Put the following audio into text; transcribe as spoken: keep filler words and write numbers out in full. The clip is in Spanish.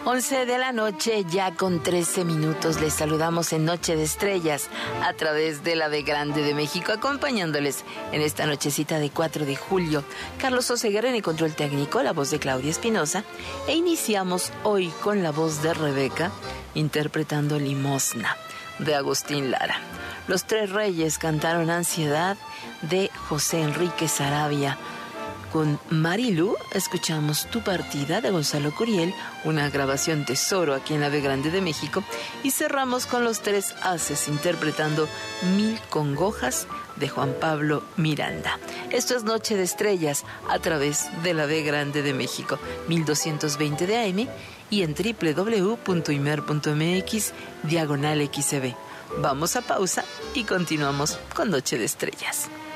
once de la noche, ya con trece minutos, les saludamos en Noche de Estrellas a través de la B Grande de México, acompañándoles en esta nochecita de cuatro de julio. Carlos Oseguera en el control técnico, la voz de Claudia Espinosa, e iniciamos hoy con la voz de Rebeca, interpretando Limosna, de Agustín Lara. Los Tres Reyes cantaron Ansiedad, de José Enrique Saravia. Con Marilú escuchamos Tu Partida, de Gonzalo Curiel, una grabación tesoro aquí en la B Grande de México, y cerramos con Los Tres Haces interpretando Mil Congojas, de Juan Pablo Miranda. Esto es Noche de Estrellas a través de la B Grande de México, mil doscientos veinte de A M y en doble u doble u doble u punto imer punto m x diagonal X C B. Vamos a pausa y continuamos con Noche de Estrellas.